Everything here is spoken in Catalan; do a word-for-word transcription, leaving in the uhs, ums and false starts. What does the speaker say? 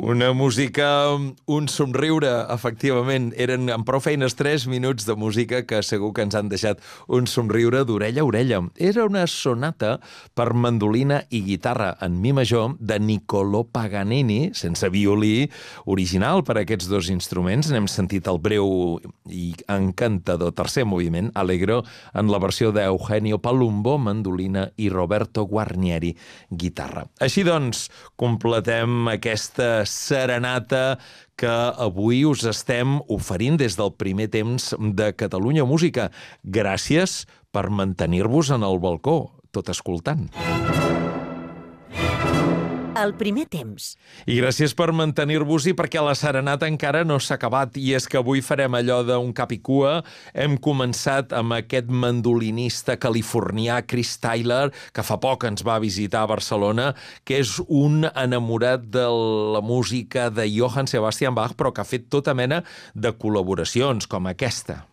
Una música, un somriure, efectivament. Eren amb prou feines tres minuts de música que segur que ens han deixat un somriure d'orella a orella. Era una sonata per mandolina i guitarra en mi major de Niccolò Paganini, sense violí, original per a aquests dos instruments. N'hem sentit el breu i encantador tercer moviment, Allegro, en la versió d'Eugenio Palumbo, mandolina, i Roberto Guarnieri, guitarra. Així doncs, completem aquesta serenata que avui us estem oferint des del primer temps de Catalunya Música. Gràcies per mantenir-vos en el balcó, tot escoltant. El primer temps. I gràcies per mantenir-vos-hi, perquè la serenata encara no s'ha acabat, i és que avui farem allò d'un cap i cua. Hem començat amb aquest mandolinista californià, Chris Tyler, que fa poc ens va visitar a Barcelona, que és un enamorat de la música de Johann Sebastian Bach, però que ha fet tota mena de col·laboracions, com aquesta.